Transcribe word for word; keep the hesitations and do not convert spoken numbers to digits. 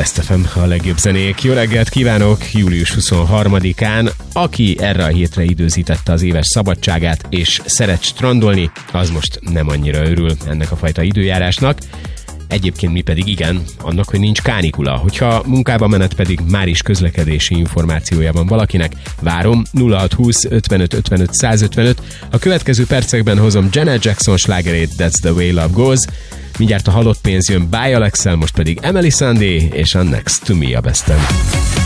Best ef em, a legjobb zenék. Jó reggelt kívánok! július huszonharmadikán, aki erre a hétre időzítette az éves szabadságát és szeret strandolni, az most nem annyira örül ennek a fajta időjárásnak. Egyébként mi pedig igen, annak, hogy nincs kánikula. Hogyha munkába menet pedig már is közlekedési információja van valakinek, várom nulla hat húsz ötvenöt ötvenöt százötvenöt. A következő percekben hozom Janet Jackson slágerét That's the way love goes. Mindjárt a halott pénz jön By Alexel, most pedig Emeli Sandé és a Next to Me a Besten.